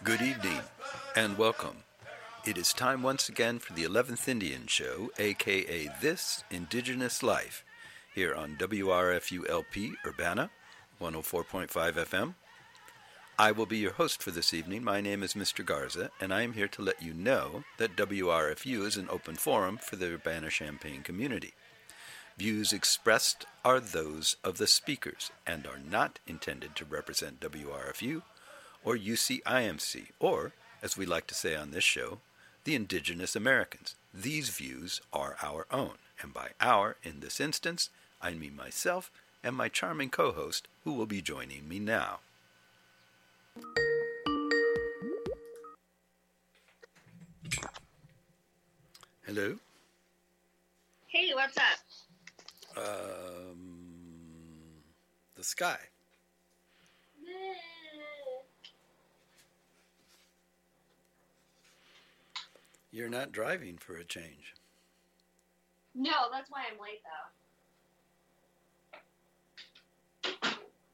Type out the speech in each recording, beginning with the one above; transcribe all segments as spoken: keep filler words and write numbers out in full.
Good evening, and welcome. It is time once again for the eleventh Indian Show, aka This Indigenous Life, here on W R F U L P Urbana, one oh four point five F M. I will be your host for this evening. My name is Mister Garza, and I am here to let you know that W R F U is an open forum for the Urbana-Champaign community. Views expressed are those of the speakers and are not intended to represent W R F U or U C I M C, or, as we like to say on this show, the Indigenous Americans. These views are our own, and by our, in this instance, I mean myself and my charming co-host, who will be joining me now. Hello? Hey, what's up? Um, the sky. You're not driving for a change. No, that's why I'm late, though.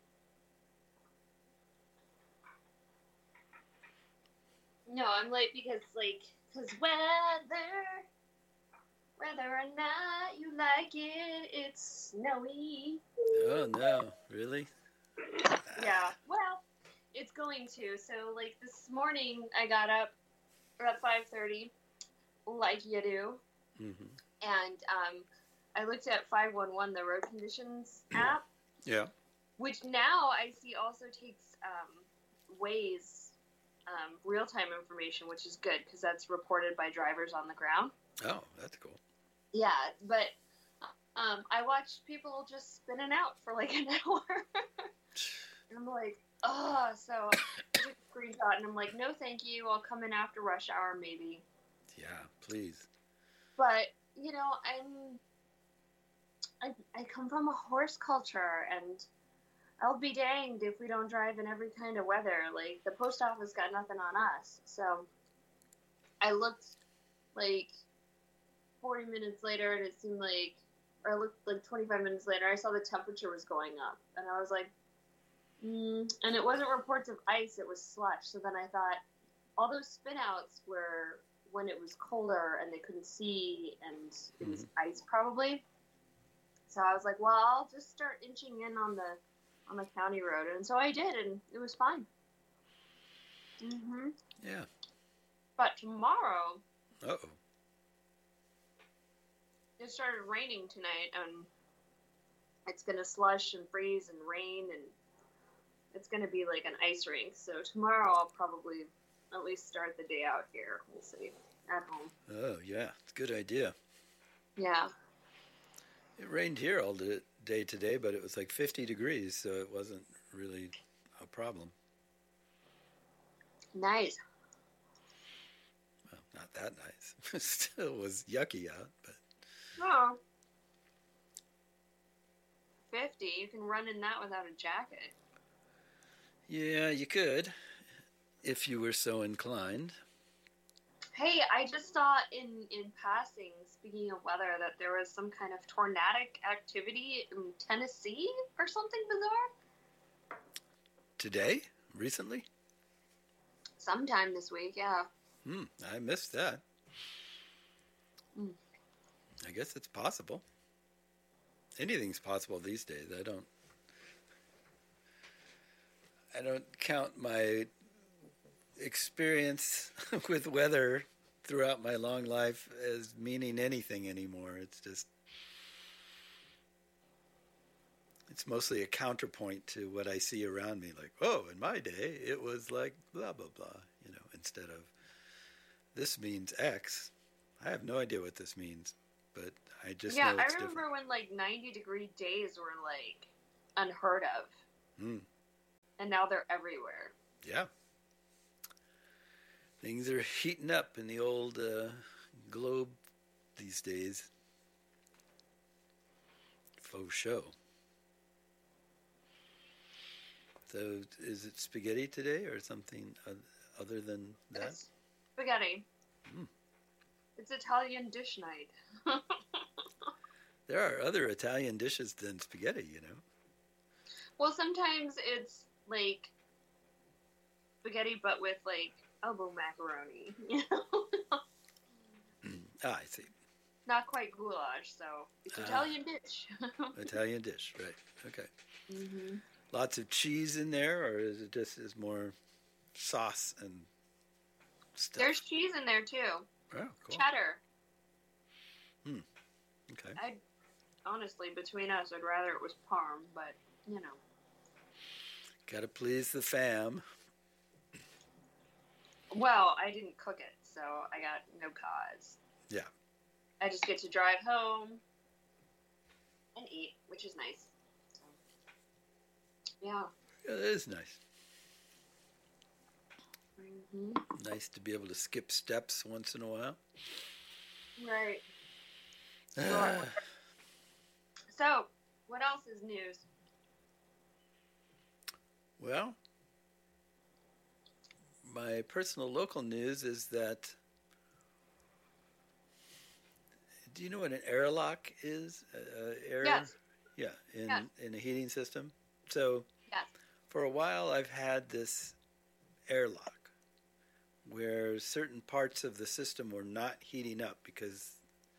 No, I'm late because, like, because weather, whether or not you like it, it's snowy. Oh, no. Really? Yeah, well, it's going to. So, like, this morning I got up at five thirty. Like you do. Mm-hmm. And um, I looked at five one one, the road conditions app. Yeah. Which now I see also takes um, Waze um, real-time information, which is good because that's reported by drivers on the ground. Oh, that's cool. Yeah, but um, I watched people just spinning out for like an hour. And I'm like, oh, so I took a screenshot and I'm like, no thank you, I'll come in after rush hour maybe. Yeah, please. But, you know, I'm, I, I come from a horse culture, and I'll be danged if we don't drive in every kind of weather. Like, the post office got nothing on us. So, I looked, like, forty minutes later, and it seemed like, or I looked, like, twenty-five minutes later, I saw the temperature was going up. And I was like, mm. And it wasn't reports of ice, it was slush. So then I thought, all those spin-outs were when it was colder and they couldn't see, and it was mm-hmm. ice probably. So I was like, well, I'll just start inching in on the on the county road, and so I did, and it was fine. Mhm. Yeah. But tomorrow, uh oh, it started raining tonight, and it's gonna slush and freeze and rain, and it's gonna be like an ice rink. So tomorrow I'll probably at least start the day out here. We'll see. At home. Oh, yeah. It's a good idea. Yeah. It rained here all day today, but it was like fifty degrees, so it wasn't really a problem. Nice. Well, not that nice. It still was yucky out, but... Oh. fifty. You can run in that without a jacket. Yeah, you could. If you were so inclined. Hey, I just saw in, in passing, speaking of weather, that there was some kind of tornadic activity in Tennessee or something bizarre. Today? Recently? Sometime this week, yeah. Hmm, I missed that. Mm. I guess it's possible. Anything's possible these days. I don't... I don't count my... experience with weather throughout my long life as meaning anything anymore. It's just, it's mostly a counterpoint to what I see around me. Like, oh, in my day, it was like blah, blah, blah, you know, instead of this means X. I have no idea what this means, but I just yeah, know it's I remember different. when like ninety degree days were like unheard of. Mm. And now they're everywhere. Yeah. Things are heating up in the old uh, globe these days. Faux show. So, is it spaghetti today or something other than that? It's spaghetti. Mm. It's Italian dish night. There are other Italian dishes than spaghetti, you know. Well, sometimes it's like spaghetti, but with like elbow macaroni. You know. Ah, I see. Not quite goulash, so it's Ah. Italian dish. Italian dish, right? Okay. Mm-hmm. Lots of cheese in there, or is it just is more sauce and stuff? There's cheese in there too. Oh, cool. Cheddar. Hmm. Okay. I honestly, between us, I'd rather it was parm, but you know. Got to please the fam. Well, I didn't cook it, so I got no cause. Yeah. I just get to drive home and eat, which is nice. So, yeah. Yeah, it is nice. Mm-hmm. Nice to be able to skip steps once in a while. Right. Ah. So, what else is news? Well, my personal local news is that. Do you know what an airlock is? Uh, air, Yes. Yeah, in Yes. in a heating system. So, Yes. for a while, I've had this airlock where certain parts of the system were not heating up because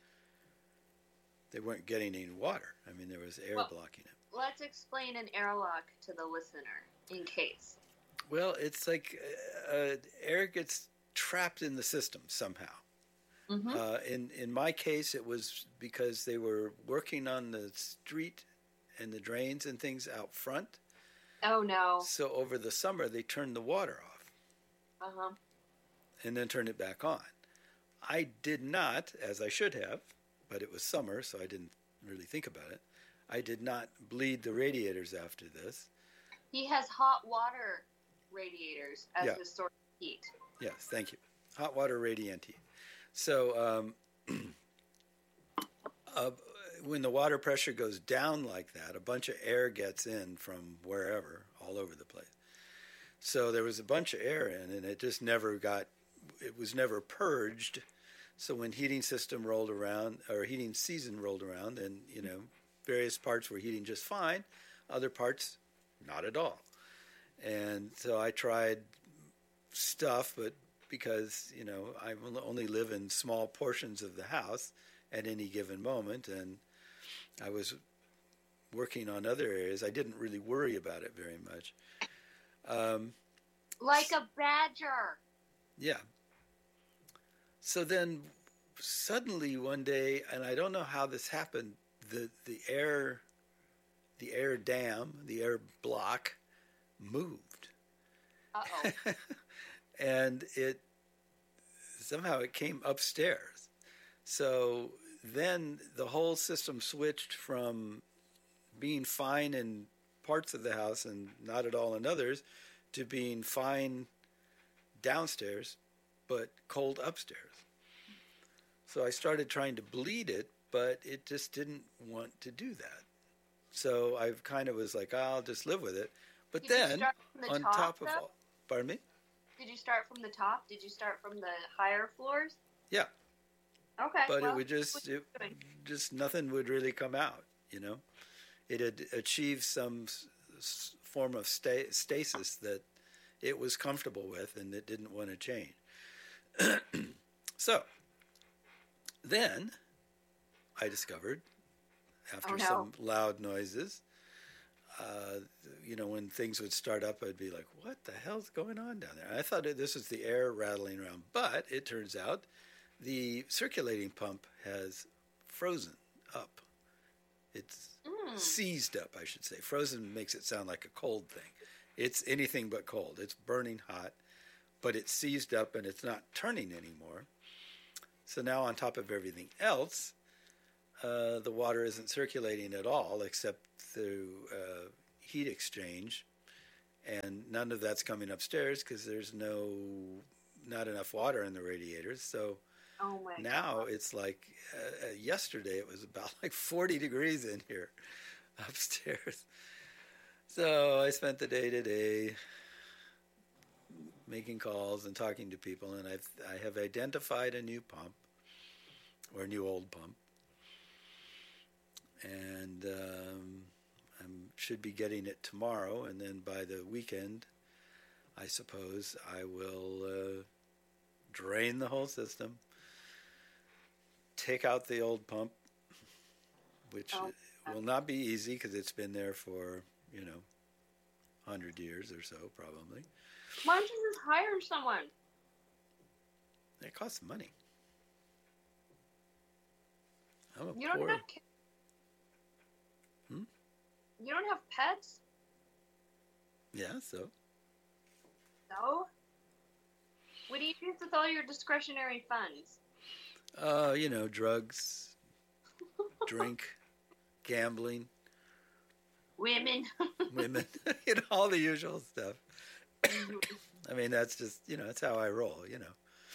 they weren't getting any water. I mean, there was air Well, blocking it. Let's explain an airlock to the listener, in case. Well, it's like uh, uh, air gets trapped in the system somehow. Mm-hmm. Uh, in in my case, it was because they were working on the street and the drains and things out front. Oh, no. So over the summer, they turned the water off Uh-huh. and then turned it back on. I did not, as I should have, but it was summer, so I didn't really think about it. I did not bleed the radiators after this. He has hot water radiators as Yeah. his source of heat. Yes, thank you. Hot water radiant heat. So um, uh, when the water pressure goes down like that, a bunch of air gets in from wherever, all over the place. So there was a bunch of air in, and it just never got, it was never purged. So when heating system rolled around, or heating season rolled around, and, you know, various parts were heating just fine, other parts, not at all. And so I tried stuff, but because, you know, I only live in small portions of the house at any given moment, and I was working on other areas, I didn't really worry about it very much. Um, Like a badger. yeah. So then suddenly one day, and I don't know how this happened, the, the air, the air dam, the air block moved. Uh-oh. And it somehow it came upstairs. So then the whole system switched from being fine in parts of the house and not at all in others to being fine downstairs but cold upstairs. So I started trying to bleed it, but it just didn't want to do that. So I kind of was like, oh, I'll just live with it. But Did you then start from the on top, top of though? all, pardon me? Did you start from the top? Did you start from the higher floors? Yeah. Okay. But well, it would just, it, just nothing would really come out, you know. It had achieved some s- s- form of sta- stasis that it was comfortable with, and it didn't want to change. So then I discovered, after Oh, no. some loud noises, uh, you know, when things would start up, I'd be like, what the hell's going on down there? And I thought this was the air rattling around. But it turns out the circulating pump has frozen up. It's Mm. seized up, I should say. Frozen makes it sound like a cold thing. It's anything but cold. It's burning hot, but it's seized up and it's not turning anymore. So now on top of everything else, uh, the water isn't circulating at all except through uh, heat exchange, and none of that's coming upstairs because there's no not enough water in the radiators. So Oh my now God. it's like uh, uh, yesterday it was about like forty degrees in here upstairs. So I spent the day today making calls and talking to people, and I've I have identified a new pump or a new old pump, and um, I should be getting it tomorrow, and then by the weekend I suppose I will uh, drain the whole system, take out the old pump, which Oh. will not be easy because it's been there for, you know, one hundred years or so, probably. Why don't you just hire someone? It costs money. I'm a You poor... don't have kids? Hmm? You don't have pets? Yeah, so? No? What do you do with all your discretionary funds? Uh, you know, drugs, drink, gambling, Women. women, you know, all the usual stuff. I mean, that's just, you know, that's how I roll, you know.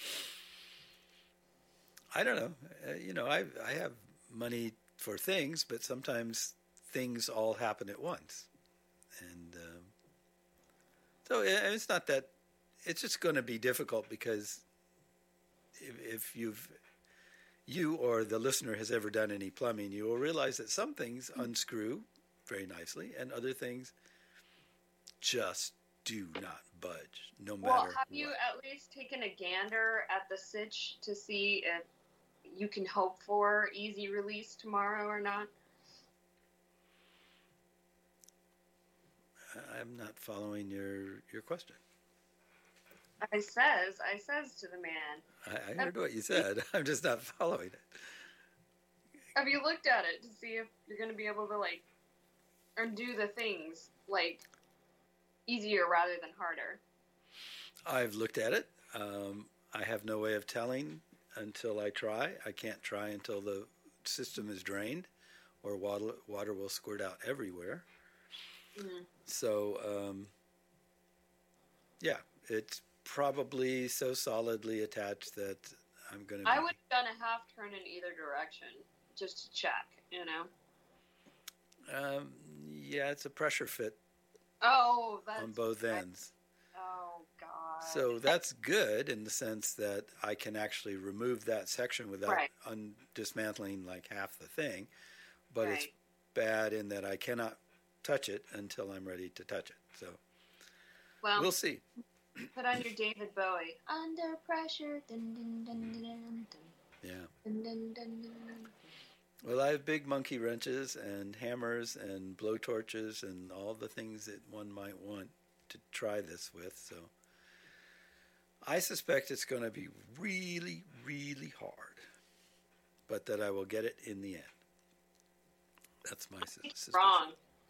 I don't know. Uh, you know, I I have money for things, but sometimes things all happen at once. And um, so it, it's not that, it's just going to be difficult because if, if you've, you or the listener has ever done any plumbing, you will realize that some things unscrew very nicely and other things just do not budge, no matter Well, have what. you at least taken a gander at the sitch to see if you can hope for easy release tomorrow or not? I'm not following your, your question. I says, I says to the man. I, I heard what you said. I'm just not following it. Have you looked at it to see if you're going to be able to, like, or do the things, like, easier rather than harder? I've looked at it. Um, I have no way of telling until I try. I can't try until the system is drained or water, water will squirt out everywhere. Mm-hmm. So, um, yeah, it's probably so solidly attached that I'm going to... I would have done a half turn in either direction just to check, you know? Um, yeah, it's a pressure fit Oh, that's... on both ends. Oh, God. So that's good in the sense that I can actually remove that section without right. un- dismantling like half the thing. But right. it's bad in that I cannot touch it until I'm ready to touch it. So well, we'll see. Put on your David Bowie. Under pressure. Dun, dun, dun, dun, dun, dun. Yeah. Dun, dun, dun, dun, dun. Well, I have big monkey wrenches and hammers and blowtorches and all the things that one might want to try this with. So I suspect it's going to be really, really hard, but that I will get it in the end. That's my suspicion. Wrong.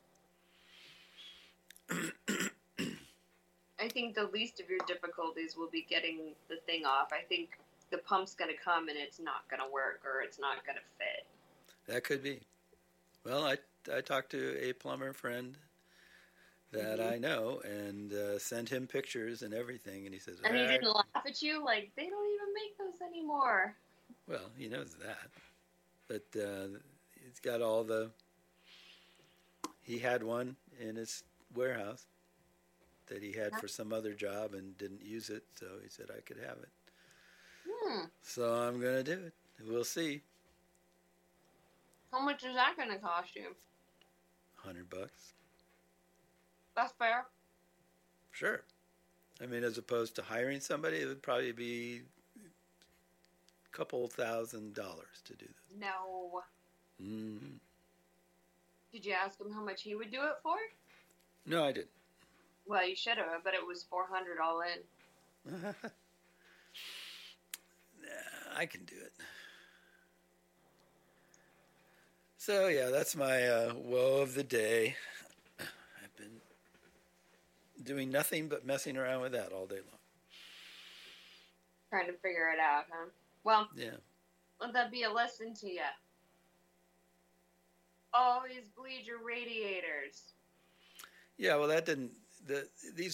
I think the least of your difficulties will be getting the thing off. I think the pump's going to come and it's not going to work or it's not going to fit. That could be. Well, I, I talked to a plumber friend that mm-hmm. I know and uh, sent him pictures and everything, and he says... And he didn't laugh at you? Like, they don't even make those anymore. Well, he knows that. But uh, he's got all the... He had one in his warehouse that he had for some other job and didn't use it, so he said I could have it. Hmm. So I'm going to do it. We'll see. How much is that going to cost you? Hundred bucks. That's fair. Sure. I mean, as opposed to hiring somebody, it would probably be a couple thousand dollars to do this. No. Mm-hmm. Did you ask him how much he would do it for? No, I didn't. Well, you should have, but it was four hundred all in. Nah, I can do it. So, yeah, that's my uh, woe of the day. I've been doing nothing but messing around with that all day long. Trying to figure it out, huh? Well, yeah. Let that be a lesson to you. Always bleed your radiators. Yeah, well, that didn't... The, these